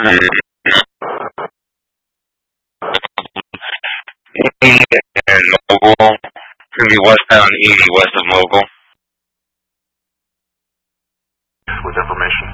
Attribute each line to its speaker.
Speaker 1: And Mogul, gonna be westbound 80 west of Mogul.
Speaker 2: With information.